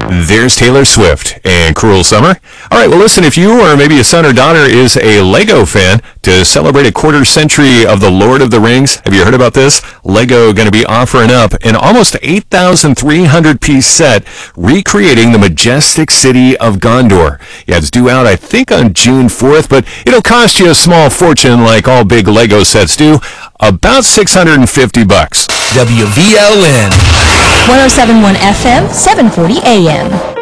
There's Taylor Swift and Cruel Summer. All right, well, listen, if you or maybe a son or daughter is a Lego fan, to celebrate a quarter century of the Lord of the Rings, have you heard about this? Lego going to be offering up an almost 8,300-piece set recreating the majestic city of Gondor. Yeah, it's due out, I think, on June 4th, but it'll cost you a small fortune like all big Lego sets do, about $650. WVLN 107.1 FM, 740 AM.